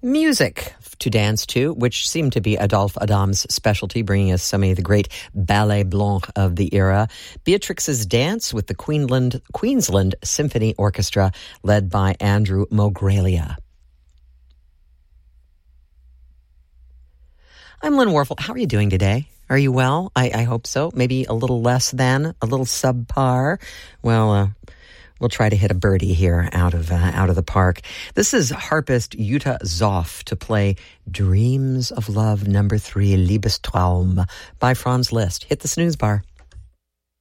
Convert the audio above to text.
Music to dance to, which seemed to be Adolphe Adam's specialty, bringing us so many of the great Ballet Blanc of the era. Beatrix's Dance with the Queensland Symphony Orchestra, led by Andrew Mogrelia. I'm Lynn Warfel. How are you doing today? Are you well? I hope so. Maybe a little less than, a little subpar. Well, we'll try to hit a birdie here out of the park. This is harpist Jutta Zoff to play Dreams of Love No. 3, Liebestraum by Franz Liszt. Hit the snooze bar.